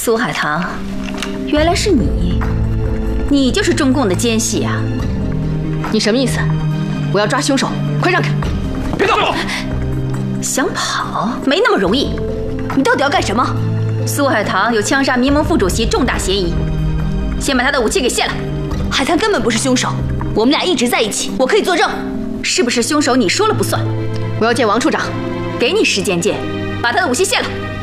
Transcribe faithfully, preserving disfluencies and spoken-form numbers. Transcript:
苏海棠，原来是你，你就是中共的奸细啊！ 你什么意思？我要抓凶手，快让开！ 别动！ 想跑没那么容易，你到底要干什么？苏海棠有枪杀民盟副主席重大嫌疑，先把他的武器给卸了。 海棠根本不是凶手，我们俩一直在一起，我可以作证。 是不是凶手你说了不算。 我要见王处长， 给你时间见，把他的武器卸了。